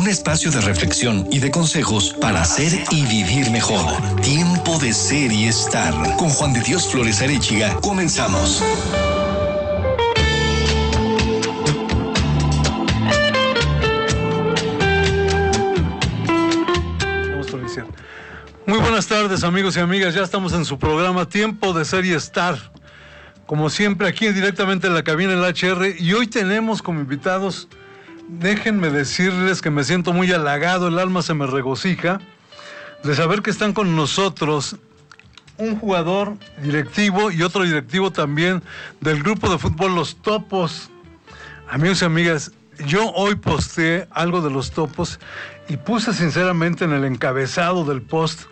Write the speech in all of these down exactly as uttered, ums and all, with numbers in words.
un espacio de reflexión y de consejos para ser y vivir mejor. Tiempo de ser y estar. Con Juan de Dios Flores Arechiga, comenzamos. Muy buenas tardes, amigos y amigas. Ya estamos en su programa Tiempo de Ser y Estar. Como siempre, aquí directamente en la cabina del H R. Y hoy tenemos como invitados, déjenme decirles que me siento muy halagado, el alma se me regocija de saber que están con nosotros un jugador directivo y otro directivo también del grupo de fútbol Los Topos. Amigos y amigas, yo hoy posteé algo de Los Topos y puse sinceramente en el encabezado del post: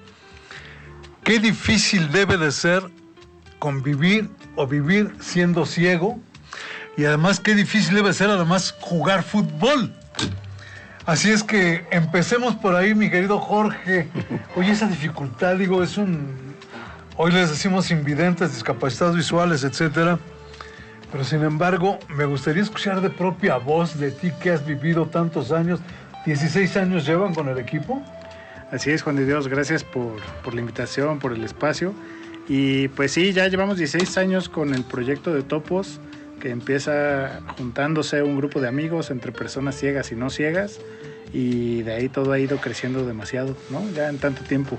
qué difícil debe de ser convivir o vivir siendo ciego, y además qué difícil debe ser además jugar fútbol. Así es que empecemos por ahí, mi querido Jorge. Oye, esa dificultad, digo, es un... Hoy les decimos invidentes, discapacitados visuales, etcétera. Pero sin embargo, me gustaría escuchar de propia voz de ti, que has vivido tantos años. ¿dieciséis años llevan con el equipo? Así es, Juan de Dios, gracias por, por la invitación, por el espacio. Y pues sí, ya llevamos dieciséis años con el proyecto de Topos, que empieza juntándose un grupo de amigos entre personas ciegas y no ciegas, y de ahí todo ha ido creciendo demasiado, ¿no? Ya en tanto tiempo.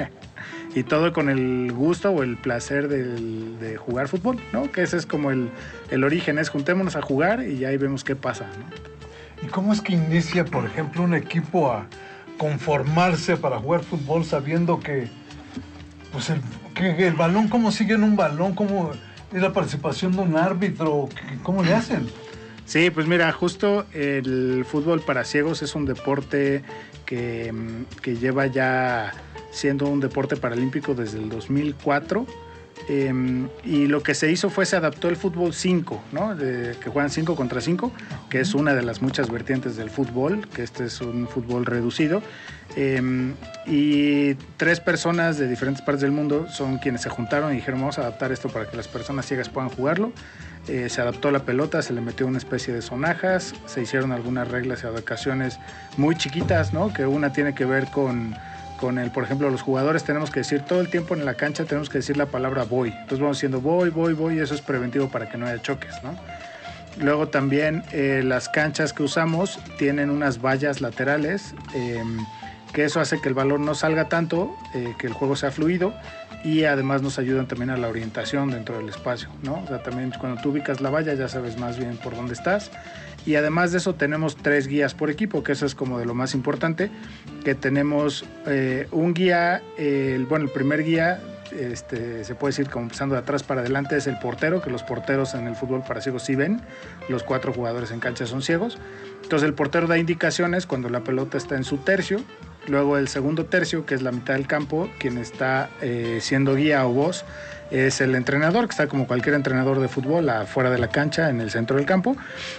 Y todo con el gusto o el placer del, de jugar fútbol, ¿no? Que ese es como el, el origen, es juntémonos a jugar y ahí vemos qué pasa, ¿no? ¿Y cómo es que inicia, por ejemplo, un equipo a conformarse para jugar fútbol sabiendo que, pues el, que el balón, cómo siguen un balón, cómo es la participación de un árbitro, cómo le hacen? Sí, pues mira, justo el fútbol para ciegos es un deporte que, que lleva ya siendo un deporte paralímpico desde el dos mil cuatro. Eh, y lo que se hizo fue, se adaptó el fútbol cinco, ¿no? De, que juegan cinco contra cinco, que es una de las muchas vertientes del fútbol, que este es un fútbol reducido. Eh, y tres personas de diferentes partes del mundo son quienes se juntaron y dijeron: vamos a adaptar esto para que las personas ciegas puedan jugarlo. Eh, se adaptó la pelota, se le metió una especie de sonajas, se hicieron algunas reglas y adecuaciones muy chiquitas, ¿no? Que una tiene que ver con... con el, por ejemplo, los jugadores tenemos que decir todo el tiempo en la cancha, tenemos que decir la palabra voy. Entonces vamos diciendo voy, voy, voy, y eso es preventivo para que no haya choques, ¿no? Luego también eh, las canchas que usamos tienen unas vallas laterales, eh, que eso hace que el balón no salga tanto, eh, que el juego sea fluido, y además nos ayudan también a la orientación dentro del espacio, ¿no? O sea, también cuando tú ubicas la valla ya sabes más bien por dónde estás. Y además de eso tenemos tres guías por equipo, que eso es como de lo más importante, que tenemos eh, un guía, eh, el, bueno, el primer guía, este, se puede decir como empezando de atrás para adelante, es el portero, que los porteros en el fútbol para ciegos sí ven, los cuatro jugadores en cancha son ciegos. Entonces el portero da indicaciones cuando la pelota está en su tercio. Luego el segundo tercio, que es la mitad del campo, quien está eh, siendo guía o voz, es el entrenador, que está como cualquier entrenador de fútbol afuera de la cancha, en el centro del campo.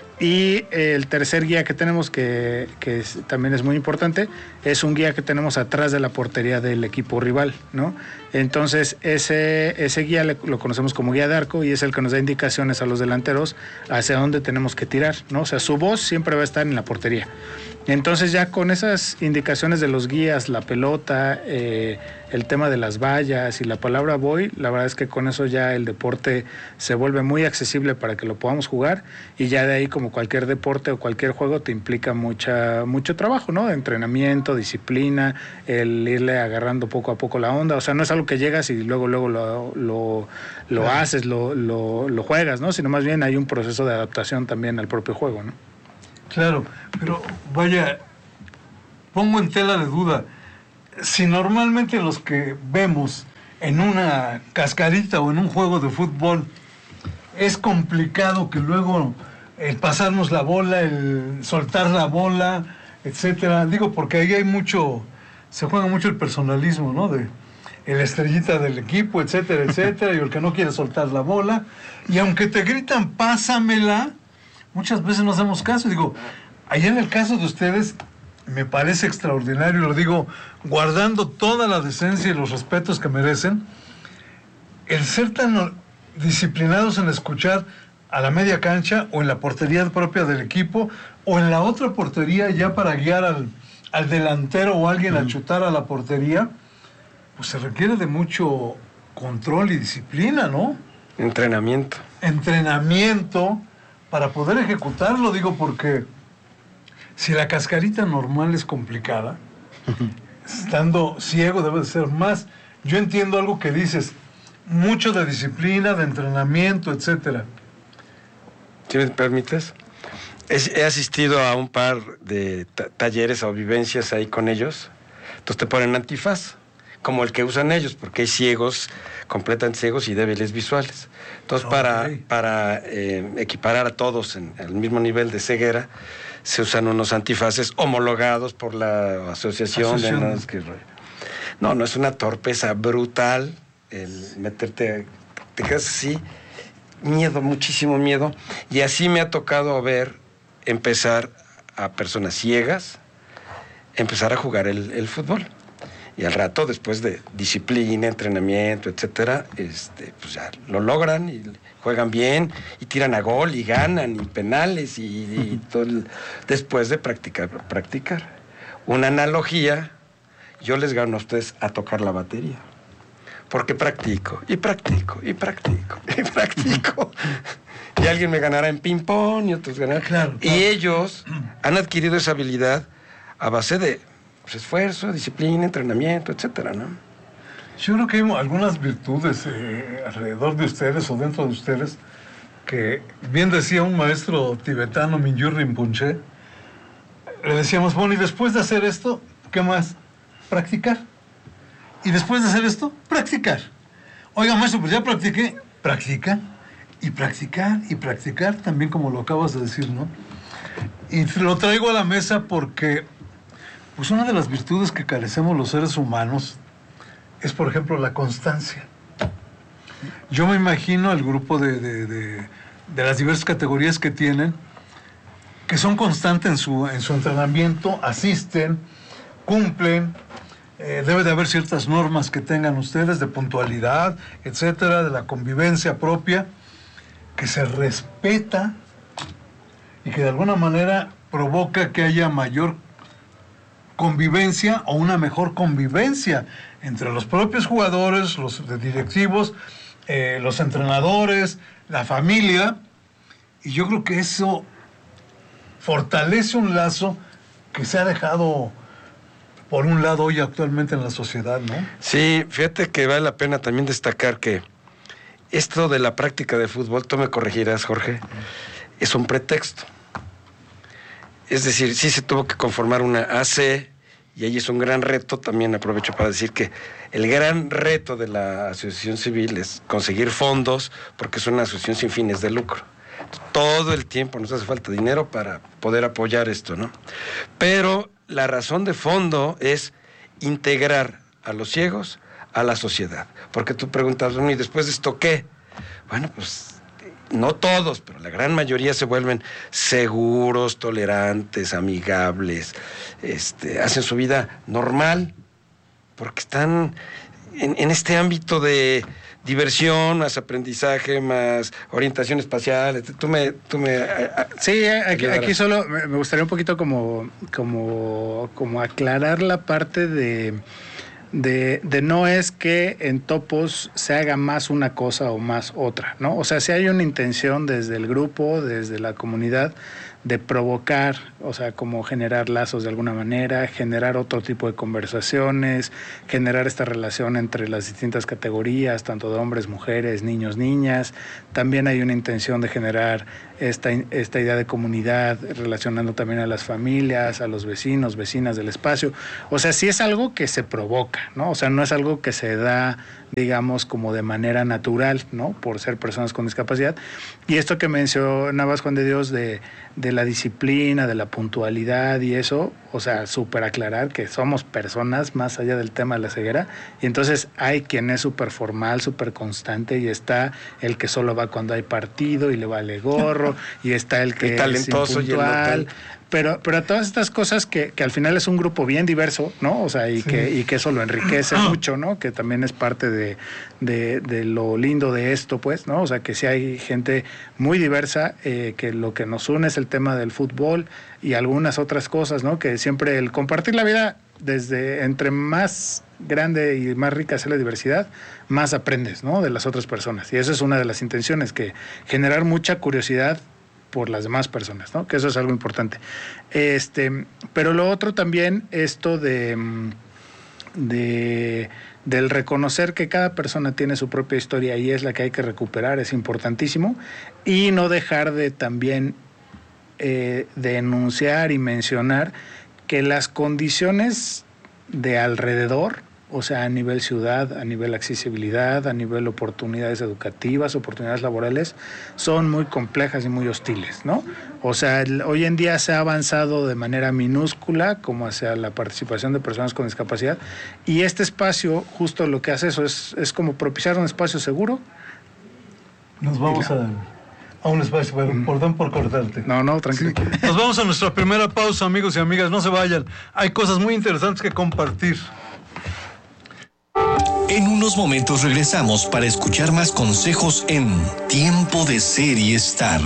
Y el tercer guía que tenemos, que, que es, también es muy importante, es un guía que tenemos atrás de la portería del equipo rival, ¿no? Entonces ese, ese guía le, lo conocemos como guía de arco, y es el que nos da indicaciones a los delanteros hacia dónde tenemos que tirar, ¿no? O sea, su voz siempre va a estar en la portería. Entonces ya con esas indicaciones de los guías, la pelota, eh, el tema de las vallas y la palabra voy, la verdad es que con eso ya el deporte se vuelve muy accesible para que lo podamos jugar, y ya de ahí, como cualquier deporte o cualquier juego, te implica mucha, mucho trabajo, ¿no? De entrenamiento, disciplina, el irle agarrando poco a poco la onda. O sea, no es algo que llegas y luego luego lo, lo, lo claro. haces, lo, lo, lo juegas, ¿no? Sino más bien hay un proceso de adaptación también al propio juego, ¿no? Claro, pero vaya, pongo en tela de duda, si normalmente los que vemos en una cascarita o en un juego de fútbol es complicado que luego el pasarnos la bola, el soltar la bola, etcétera, digo, porque ahí hay mucho, se juega mucho el personalismo, ¿no? De el estrellita del equipo, etcétera, etcétera, y el que no quiere soltar la bola, y aunque te gritan pásamela, muchas veces no hacemos caso. Digo, allá en el caso de ustedes me parece extraordinario, lo digo guardando toda la decencia y los respetos que merecen, el ser tan disciplinados en escuchar a la media cancha o en la portería propia del equipo o en la otra portería ya para guiar al, al delantero o alguien a chutar a la portería, pues se requiere de mucho control y disciplina, ¿no? Entrenamiento. Entrenamiento para poder ejecutarlo, digo, porque si la cascarita normal es complicada, estando ciego debe de ser más. Yo entiendo algo que dices, mucho de disciplina, de entrenamiento, etcétera. ¿Sí me permites? He asistido a un par de talleres o vivencias ahí con ellos. Entonces te ponen antifaz, como el que usan ellos, porque hay ciegos, completamente ciegos y débiles visuales. Entonces, okay. para, para eh, equiparar a todos en el mismo nivel de ceguera, se usan unos antifaces homologados por la asociación. asociación. De los que... No, no, es una torpeza brutal el meterte, te quedas así, miedo, muchísimo miedo. Y así me ha tocado ver empezar a personas ciegas, empezar a jugar el, el fútbol. Y al rato, después de disciplina, entrenamiento, etcétera, este, pues ya lo logran y juegan bien y tiran a gol y ganan y penales y, y todo el, después de practicar, practicar. Una analogía, yo les gano a ustedes a tocar la batería. Porque practico, y practico, y practico, y practico. Y alguien me ganará en ping-pong y otros ganarán. Claro, claro. Y ellos han adquirido esa habilidad a base de pues, esfuerzo, disciplina, entrenamiento, etcétera, ¿no? Yo creo que hay algunas virtudes eh, alrededor de ustedes o dentro de ustedes que, bien decía un maestro tibetano, Mingyur Rinpoche, le decíamos, bueno, y después de hacer esto, ¿qué más? Practicar. Y después de hacer esto, practicar. Oiga, maestro, pues ya practiqué. Practica, y practicar, y practicar, también como lo acabas de decir, ¿no? Y lo traigo a la mesa porque, pues una de las virtudes que carecemos los seres humanos es, por ejemplo, la constancia. Yo me imagino el grupo de, de, de, de las diversas categorías que tienen, que son constantes en su, en su entrenamiento, asisten, cumplen. Eh, debe de haber ciertas normas que tengan ustedes de puntualidad, etcétera, de la convivencia propia, que se respeta y que de alguna manera provoca que haya mayor convivencia o una mejor convivencia entre los propios jugadores, los directivos, eh, los entrenadores, la familia. Y yo creo que eso fortalece un lazo que se ha dejado por un lado hoy actualmente en la sociedad, ¿no? Sí, fíjate que vale la pena también destacar que esto de la práctica de fútbol, tú me corregirás, Jorge, es un pretexto. Es decir, sí se tuvo que conformar una A C y ahí es un gran reto, también aprovecho para decir que el gran reto de la asociación civil es conseguir fondos porque es una asociación sin fines de lucro. Todo el tiempo nos hace falta dinero para poder apoyar esto, ¿no? Pero la razón de fondo es integrar a los ciegos a la sociedad. Porque tú preguntas, bueno, ¿y después de esto qué? Bueno, pues no todos, pero la gran mayoría se vuelven seguros, tolerantes, amigables, este, hacen su vida normal, porque están en, en este ámbito de diversión, más aprendizaje, más orientación espacial. Tú me... Tú me sí, aquí, aquí solo me gustaría un poquito como, como, como aclarar la parte de, de, de no es que en Topos se haga más una cosa o más otra, ¿no? O sea, si hay una intención desde el grupo, desde la comunidad, de provocar, o sea, como generar lazos de alguna manera, generar otro tipo de conversaciones, generar esta relación entre las distintas categorías, tanto de hombres, mujeres, niños, niñas. También hay una intención de generar esta, esta idea de comunidad, relacionando también a las familias, a los vecinos, vecinas del espacio. O sea, sí es algo que se provoca, ¿no? O sea, no es algo que se da, digamos, como de manera natural, ¿no? Por ser personas con discapacidad. Y esto que mencionabas, Juan de Dios, de, de la disciplina, de la puntualidad y eso, o sea, súper aclarar que somos personas más allá del tema de la ceguera. Y entonces hay quien es súper formal, súper constante, y está el que solo va cuando hay partido y le vale gorro, y está el que el talentoso es impuntual. Pero, pero todas estas cosas que, que al final es un grupo bien diverso, ¿no? O sea, y, sí. que, y que eso lo enriquece mucho, ¿no? Que también es parte de, de, de lo lindo de esto, pues, ¿no? O sea, que sí hay gente muy diversa, eh, que lo que nos une es el tema del fútbol, y algunas otras cosas, ¿no? Que siempre el compartir la vida, desde entre más grande y más rica sea la diversidad, más aprendes, ¿no? De las otras personas. Y eso es una de las intenciones, que generar mucha curiosidad por las demás personas, ¿no? Que eso es algo importante. Este, pero lo otro también, esto de, de del reconocer que cada persona tiene su propia historia y es la que hay que recuperar, es importantísimo, y no dejar de también eh, de enunciar y mencionar que las condiciones de alrededor, o sea, a nivel ciudad, a nivel accesibilidad, a nivel oportunidades educativas, oportunidades laborales, son muy complejas y muy hostiles, ¿no? O sea, el, hoy en día se ha avanzado de manera minúscula como hacia la participación de personas con discapacidad, y este espacio justo lo que hace eso es, es como propiciar un espacio seguro. Nos vamos a, a un espacio, pero perdón por cortarte. No, no, tranquilo. Nos vamos a nuestra primera pausa, amigos y amigas, no se vayan. Hay cosas muy interesantes que compartir. En unos momentos regresamos para escuchar más consejos en Tiempo de Ser y Estar.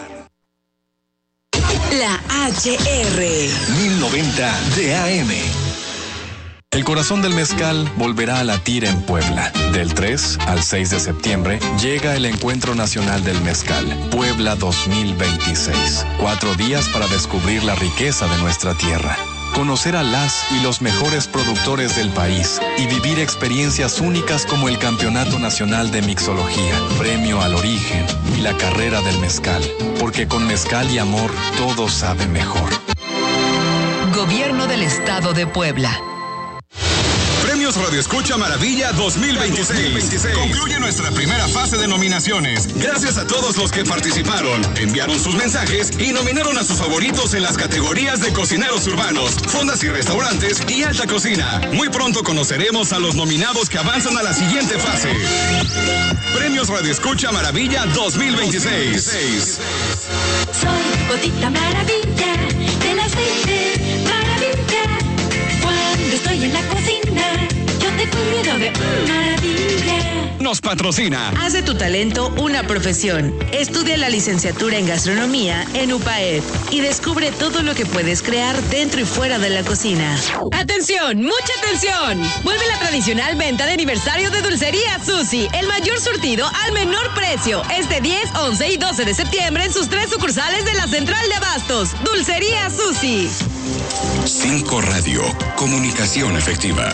La H R mil noventa de A M. El corazón del mezcal volverá a latir en Puebla. Del tres al seis de septiembre llega el Encuentro Nacional del Mezcal, Puebla dos mil veintiséis. Cuatro días para descubrir la riqueza de nuestra tierra, conocer a las y los mejores productores del país y vivir experiencias únicas como el Campeonato Nacional de Mixología, Premio al Origen y la Carrera del Mezcal. Porque con mezcal y amor todo sabe mejor. Gobierno del Estado de Puebla. Premios Radio Escucha Maravilla dos mil veintiséis. Concluye nuestra primera fase de nominaciones. Gracias a todos los que participaron, enviaron sus mensajes y nominaron a sus favoritos en las categorías de cocineros urbanos, fondas y restaurantes y alta cocina. Muy pronto conoceremos a los nominados que avanzan a la siguiente fase. Premios Radio Escucha Maravilla dos mil veintiséis. Soy Gotita Maravilla de las veinte Maravilla. Cuando estoy en la cocina, yo te cuido de maravilla. Nos patrocina. Haz de tu talento una profesión. Estudia la licenciatura en gastronomía en U P A E P y descubre todo lo que puedes crear dentro y fuera de la cocina. ¡Atención! ¡Mucha atención! Vuelve la tradicional venta de aniversario de Dulcería Susi. El mayor surtido al menor precio. Este diez, once y doce de septiembre en sus tres sucursales de la Central de Abastos. Dulcería Susi. cinco Radio. Comunicación efectiva.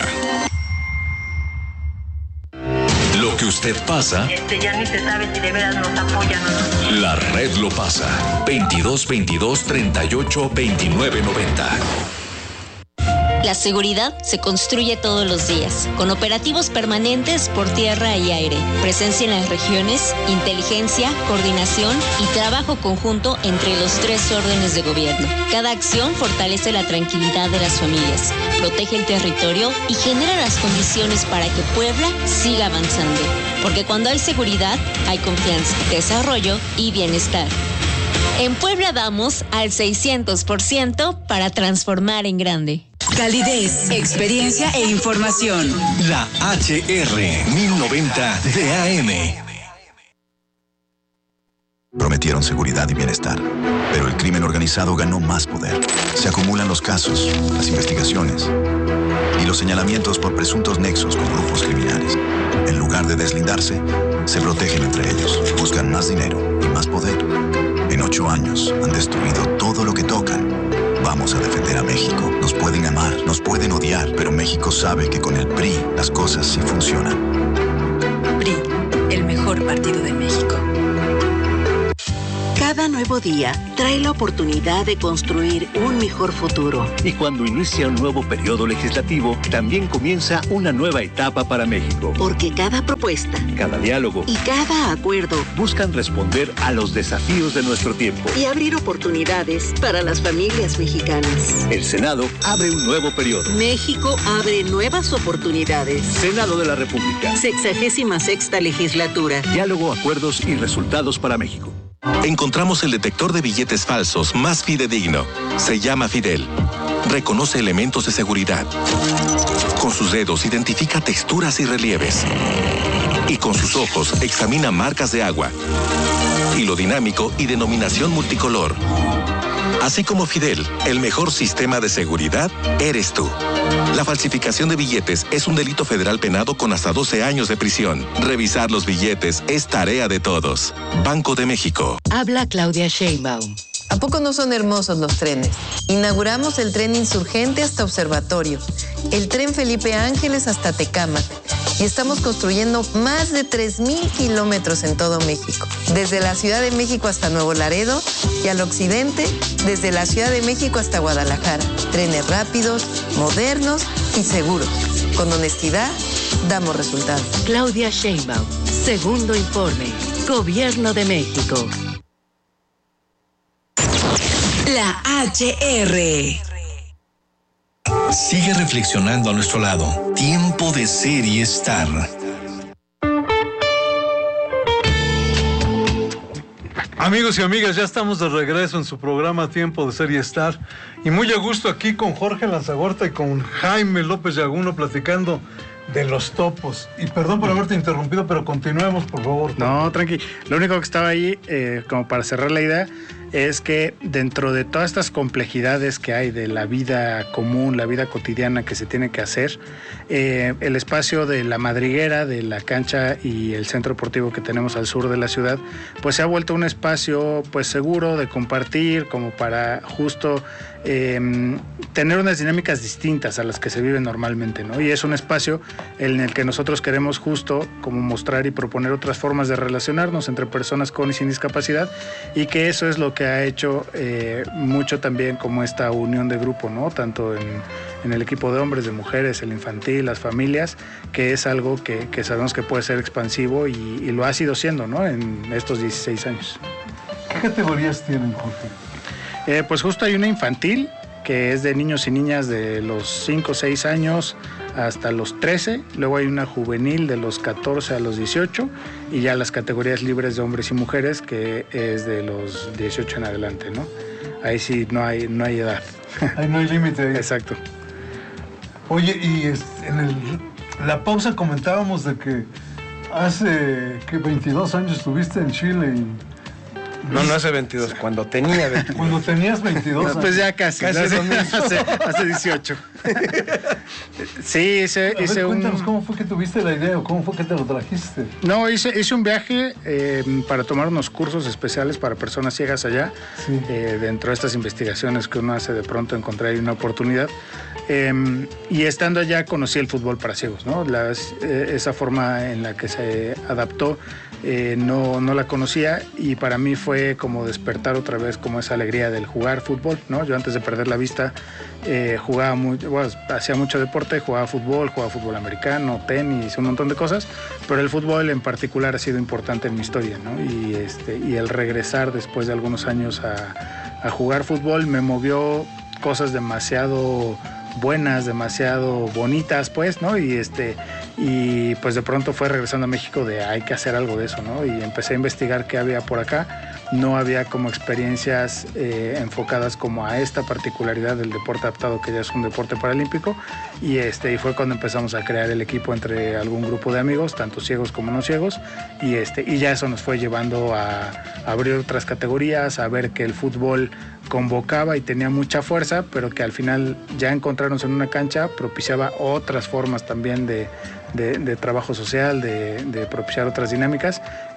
Lo que usted pasa. Este ya ni se sabe si de veras nos apoyan o no. La red lo pasa. veintidós veintidós treinta y ocho veintinueve noventa. La seguridad se construye todos los días, con operativos permanentes por tierra y aire, presencia en las regiones, inteligencia, coordinación y trabajo conjunto entre los tres órdenes de gobierno. Cada acción fortalece la tranquilidad de las familias, protege el territorio y genera las condiciones para que Puebla siga avanzando. Porque cuando hay seguridad, hay confianza, desarrollo y bienestar. En Puebla damos al seiscientos por ciento para transformar en grande. Calidez, experiencia e información. La H R mil noventa de A M. Prometieron seguridad y bienestar, pero el crimen organizado ganó más poder. Se acumulan los casos, las investigaciones y los señalamientos por presuntos nexos con grupos criminales. En lugar de deslindarse, se protegen entre ellos, buscan más dinero y más poder. En ocho años han destruido todo lo que tocan. Vamos a defender a México. Nos pueden amar, nos pueden odiar, pero México sabe que con el P R I las cosas sí funcionan. P R I, el mejor partido de México. Cada nuevo día trae la oportunidad de construir un mejor futuro. Y cuando inicia un nuevo periodo legislativo, también comienza una nueva etapa para México. Porque cada propuesta, cada diálogo y cada acuerdo buscan responder a los desafíos de nuestro tiempo y abrir oportunidades para las familias mexicanas. El Senado abre un nuevo periodo. México abre nuevas oportunidades. Senado de la República. Sexagésima sexta legislatura. Diálogo, acuerdos y resultados para México. Encontramos el detector de billetes falsos más fidedigno. Se llama Fidel. Reconoce elementos de seguridad. Con sus dedos identifica texturas y relieves. Y con sus ojos examina marcas de agua. Hilo dinámico y denominación multicolor. Así como Fidel, el mejor sistema de seguridad eres tú. La falsificación de billetes es un delito federal penado con hasta doce años de prisión. Revisar los billetes es tarea de todos. Banco de México. Habla Claudia Sheinbaum. ¿A poco no son hermosos los trenes? Inauguramos el tren Insurgente hasta Observatorio, el tren Felipe Ángeles hasta Tecámac, y estamos construyendo más de tres mil kilómetros en todo México, desde la Ciudad de México hasta Nuevo Laredo y al occidente, desde la Ciudad de México hasta Guadalajara. Trenes rápidos, modernos y seguros. Con honestidad, damos resultados. Claudia Sheinbaum, segundo informe, Gobierno de México. La H R. Sigue reflexionando a nuestro lado. Tiempo de ser y estar. Amigos y amigas, ya estamos de regreso en su programa Tiempo de Ser y Estar. Y muy a gusto aquí con Jorge Lanzagorta y con Jaime López Yaguno platicando de los topos. Y perdón por haberte interrumpido, pero continuemos, por favor. No, tranqui. Lo único que estaba ahí, eh, como para cerrar la idea, es que dentro de todas estas complejidades que hay de la vida común, la vida cotidiana que se tiene que hacer, eh, el espacio de la madriguera, de la cancha y el centro deportivo que tenemos al sur de la ciudad, pues se ha vuelto un espacio pues seguro de compartir, como para justo eh, tener unas dinámicas distintas a las que se viven normalmente, ¿no? Y es un espacio en el que nosotros queremos justo como mostrar y proponer otras formas de relacionarnos entre personas con y sin discapacidad, y que eso es lo que ha hecho eh, mucho también como esta unión de grupo, ¿no? Tanto en, en el equipo de hombres, de mujeres, el infantil, las familias, que es algo que, que sabemos que puede ser expansivo y, y lo ha sido siendo, ¿no? En estos dieciséis años. ¿Qué categorías tienen, Jorge? Eh, pues justo hay una infantil que es de niños y niñas de los cinco o seis años hasta los trece, luego hay una juvenil de los catorce a los dieciocho y ya las categorías libres de hombres y mujeres que es de los dieciocho en adelante, ¿no? Ahí sí no hay, no hay edad. Ahí no hay límite. Exacto. Oye, y en el, la pausa comentábamos de que hace que veintidós años estuviste en Chile y... No, no hace veintidós, cuando tenía veintidós. Cuando tenías veintidós años. Pues ya casi, casi hace, hace dieciocho. Sí, hice, A ver, hice cuéntanos, un... ¿cómo fue que tuviste la idea o cómo fue que te lo trajiste? No, hice, hice un viaje eh, para tomar unos cursos especiales para personas ciegas allá. Sí. Eh, dentro de estas investigaciones que uno hace, de pronto encontré ahí una oportunidad. Eh, y estando allá conocí el fútbol para ciegos, ¿no? Las, eh, esa forma en la que se adaptó eh, no, no la conocía, y para mí fue como despertar otra vez como esa alegría del jugar fútbol, ¿no? Yo antes de perder la vista eh, jugaba muy, bueno, hacía mucho deporte, jugaba fútbol, jugaba fútbol americano, tenis, un montón de cosas, pero el fútbol en particular ha sido importante en mi historia, ¿no? Y, este, y el regresar después de algunos años a, a jugar fútbol me movió cosas demasiado buenas, demasiado bonitas, pues, ¿no? Y este y pues de pronto fue regresando a México de hay que hacer algo de eso, ¿no? Y empecé a investigar qué había por acá. No había como experiencias eh, enfocadas como a esta particularidad del deporte adaptado, que ya es un deporte paralímpico, y este y fue cuando empezamos a crear el equipo entre algún grupo de amigos, tanto ciegos como no ciegos, y este y ya eso nos fue llevando a, a abrir otras categorías, a ver que el fútbol convocaba y tenía mucha fuerza, pero que al final ya encontrarnos en una cancha propiciaba otras formas también de, de, de trabajo social, de, de propiciar otras dinámicas,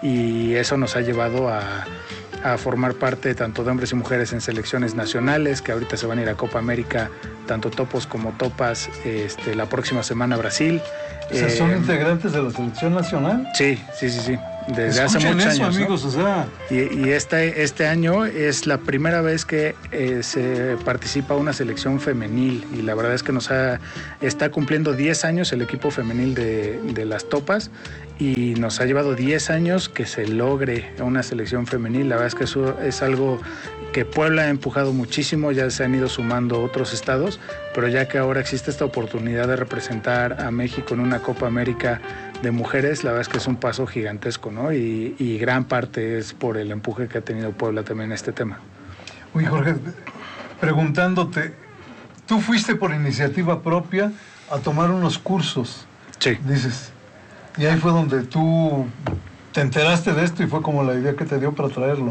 y eso nos ha llevado a, a formar parte tanto de hombres y mujeres en selecciones nacionales, que ahorita se van a ir a Copa América, tanto topos como topas, este, la próxima semana a Brasil. O sea, ¿son Eh, integrantes de la selección nacional? Sí, sí, sí, sí. Desde hace Escuchen muchos eso, años, ¿no? amigos, o sea... Y, y este, este año es la primera vez que eh, se participa una selección femenil, y la verdad es que nos ha, está cumpliendo diez años el equipo femenil de, de las topas, y nos ha llevado diez años que se logre una selección femenil. La verdad es que eso es algo que Puebla ha empujado muchísimo, ya se han ido sumando otros estados, pero ya que ahora existe esta oportunidad de representar a México en una Copa América de mujeres, la verdad es que es un paso gigantesco, ¿no? Y, y gran parte es por el empuje que ha tenido Puebla también en este tema. Oye, Jorge, preguntándote, tú fuiste por iniciativa propia a tomar unos cursos. Sí. Dices, y ahí fue donde tú te enteraste de esto y fue como la idea que te dio para traerlo.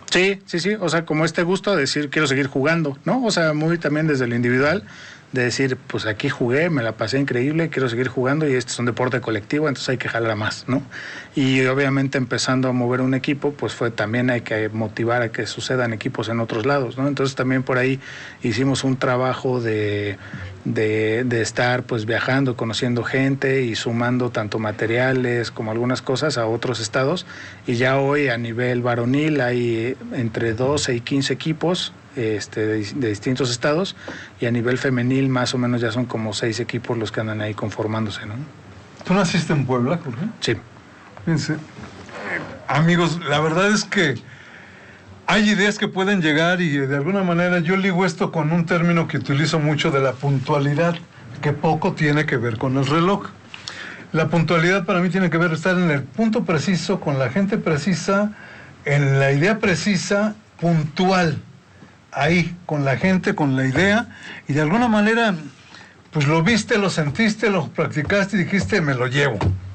Sí, sí, sí, o sea, como este gusto de decir quiero seguir jugando, ¿no? O sea, muy también desde lo individual, de decir, pues aquí jugué, me la pasé increíble, quiero seguir jugando y este es un deporte colectivo, entonces hay que jalar a más, ¿no? Y obviamente empezando a mover un equipo, pues fue también hay que motivar a que sucedan equipos en otros lados, ¿no? Entonces también por ahí hicimos un trabajo de, de, de estar pues viajando, conociendo gente y sumando tanto materiales como algunas cosas a otros estados, y ya hoy a nivel varonil hay entre doce y quince equipos Este, de, de distintos estados, y a nivel femenil más o menos ya son como seis equipos los que andan ahí conformándose, ¿no? ¿Tú naciste en Puebla, Jorge? Sí. Fíjense, eh, amigos, la verdad es que hay ideas que pueden llegar y de alguna manera yo ligo esto con un término que utilizo mucho de la puntualidad, que poco tiene que ver con el reloj. La puntualidad para mí tiene que ver estar en el punto preciso, con la gente precisa, en la idea precisa, puntual. Ahí, con la gente, con la idea, y de alguna manera, pues lo viste, lo sentiste, lo practicaste y dijiste, me lo llevo.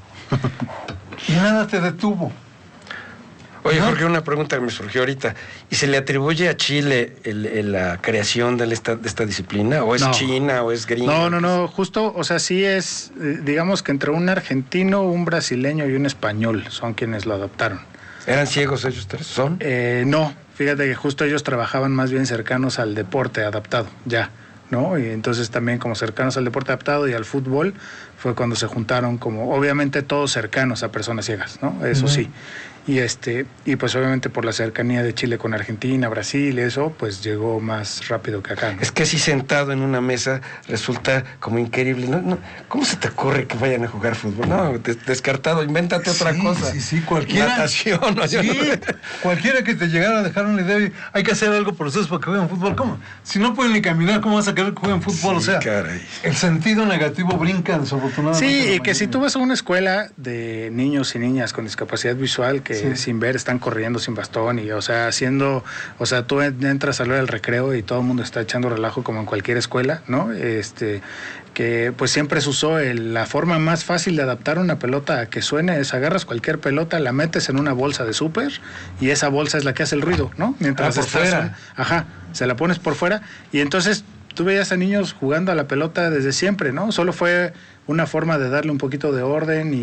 Y nada te detuvo. Oye, ¿no? Jorge, una pregunta que me surgió ahorita. ¿Y se le atribuye a Chile el, el, la creación de esta, de esta disciplina? ¿O es no. China o es gringa? No, no, no, justo, o sea, sí es, eh, digamos que entre un argentino, un brasileño y un español son quienes lo adoptaron. ¿Eran ciegos ellos tres? ¿Son? Eh, no. Fíjate que justo ellos trabajaban más bien cercanos al deporte adaptado, ya, ¿no? Y entonces también como cercanos al deporte adaptado y al fútbol fue cuando se juntaron como, obviamente todos cercanos a personas ciegas, ¿no? Eso uh-huh. sí. Y este y pues obviamente por la cercanía de Chile con Argentina, Brasil, eso pues llegó más rápido que acá, ¿no? Es que así sentado en una mesa resulta como increíble, ¿no? no ¿Cómo se te ocurre que vayan a jugar fútbol? No, des- descartado, invéntate sí, otra cosa. Sí, sí, cualquiera. Natación, ¿no? Sí, cualquiera que te llegara a dejar una idea, hay que hacer algo por ustedes para que jueguen fútbol. ¿Cómo? Si no pueden ni caminar, ¿cómo vas a querer que jueguen fútbol? Sí, o sea, caray. El sentido negativo brinca desafortunadamente. Sí, y que si tú vas a una escuela de niños y niñas con discapacidad visual que sí. sin ver están corriendo sin bastón y, o sea, haciendo, o sea, tú entras a la hora del recreo y todo el mundo está echando relajo como en cualquier escuela, ¿no? Este, que pues siempre se usó el, la forma más fácil de adaptar una pelota a que suene es agarras cualquier pelota, la metes en una bolsa de súper y esa bolsa es la que hace el ruido, ¿no? Mientras ah, por estás, fuera. Ajá, se la pones por fuera y entonces tú veías a niños jugando a la pelota desde siempre, ¿no? Solo fue una forma de darle un poquito de orden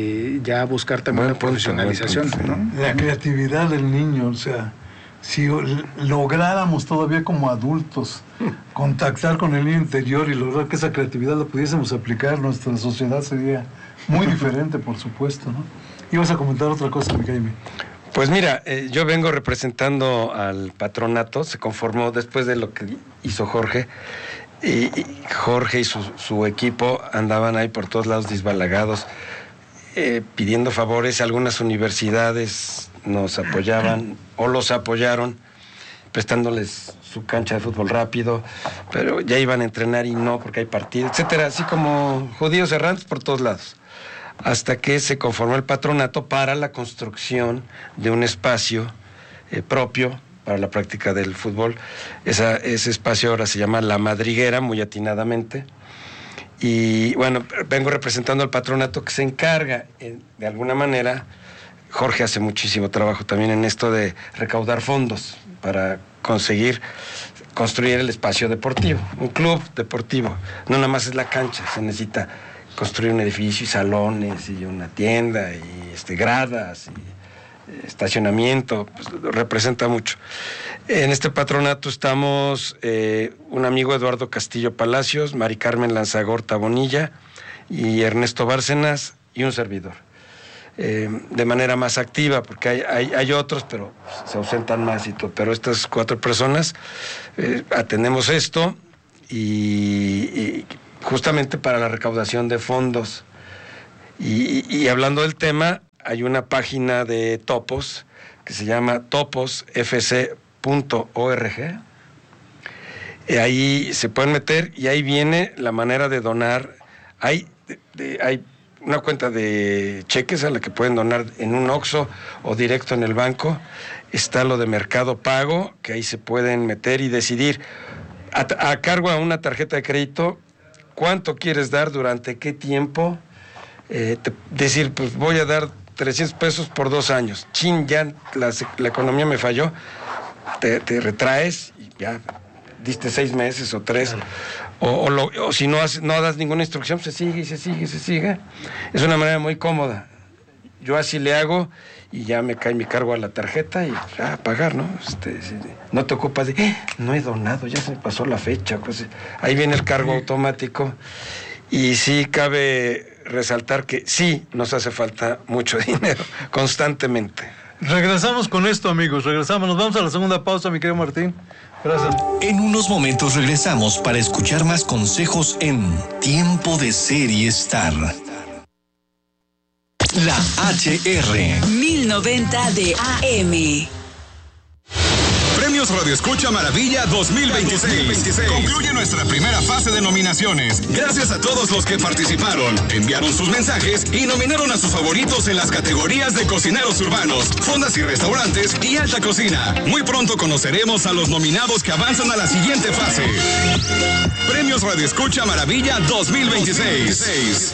y ya buscar también la profesionalización, ¿no? La creatividad del niño, o sea, si lográramos todavía como adultos contactar con el niño interior y lograr que esa creatividad la pudiésemos aplicar, nuestra sociedad sería muy diferente, por supuesto, ¿no? Ibas a comentar otra cosa, mi Jaime. Pues mira, eh, yo vengo representando al patronato, se conformó después de lo que hizo Jorge, y, y Jorge y su, su equipo andaban ahí por todos lados desbalagados, eh, pidiendo favores. Algunas universidades nos apoyaban o los apoyaron, prestándoles su cancha de fútbol rápido, pero ya iban a entrenar y no, porque hay partidos, etcétera, así como judíos errantes por todos lados. Hasta que se conformó el patronato para la construcción de un espacio eh, propio para la práctica del fútbol. Esa, ese espacio ahora se llama La Madriguera, muy atinadamente. Y bueno, vengo representando al patronato que se encarga, eh, de alguna manera, Jorge hace muchísimo trabajo también en esto de recaudar fondos para conseguir construir el espacio deportivo, un club deportivo. No nada más es la cancha, se necesita construir un edificio y salones y una tienda y este, gradas y estacionamiento, pues, representa mucho. En este patronato estamos eh, un amigo Eduardo Castillo Palacios, Mari Carmen Lanzagorta Bonilla y Ernesto Bárcenas y un servidor. Eh, de manera más activa, porque hay, hay, hay otros, pero se ausentan más y todo, pero estas cuatro personas eh, atendemos esto y, y justamente para la recaudación de fondos. Y, y, y hablando del tema, hay una página de topos que se llama topos f c punto org. Y ahí se pueden meter y ahí viene la manera de donar. Hay, de, de, hay una cuenta de cheques a la que pueden donar en un Oxxo o directo en el banco. Está lo de Mercado Pago, que ahí se pueden meter y decidir a, a cargo a una tarjeta de crédito cuánto quieres dar, durante qué tiempo. Eh, te, decir, pues voy a dar trescientos pesos por dos años. Chin, ya la, la economía me falló. te, te retraes y ya diste seis meses o tres, o, o, lo, o si no, has, no das ninguna instrucción, se sigue y se sigue y se sigue. Es una manera muy cómoda. Yo así le hago y ya me cae mi cargo a la tarjeta y a pagar, ¿no? Este, sí, no te ocupas de, eh, no he donado, ya se me pasó la fecha. Pues, ahí viene el cargo automático. Y sí cabe resaltar que sí nos hace falta mucho dinero, constantemente. Regresamos con esto, amigos, regresamos. Nos vamos a la segunda pausa, mi querido Martín. Gracias. En unos momentos regresamos para escuchar más consejos en Tiempo de Ser y Estar. La H R mil noventa de A M. Premios Radio Escucha Maravilla dos mil veintiséis. Concluye nuestra primera fase de nominaciones. Gracias a todos los que participaron, enviaron sus mensajes y nominaron a sus favoritos en las categorías de cocineros urbanos, fondas y restaurantes y alta cocina. Muy pronto conoceremos a los nominados que avanzan a la siguiente fase. Premios Radio Escucha Maravilla dos mil veintiséis.